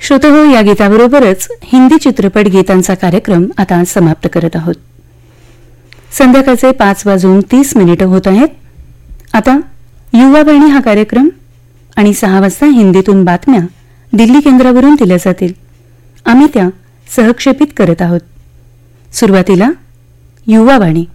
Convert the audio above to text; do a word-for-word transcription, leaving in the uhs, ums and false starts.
श्रोतेहो, या गीताबरोबरच हिंदी चित्रपट गीतांचा कार्यक्रम आता समाप्त करत आहोत. संध्याकाळचे पाच वाजून तीस मिनिटं होत आहेत. आता युवावाणी हा कार्यक्रम आणि सहा वाजता हिंदीतून बातम्या दिल्ली केंद्रावरून दिल्या जातील. आम्ही त्या सहक्षेपित करत आहोत. सुरुवातीला युवावाणी.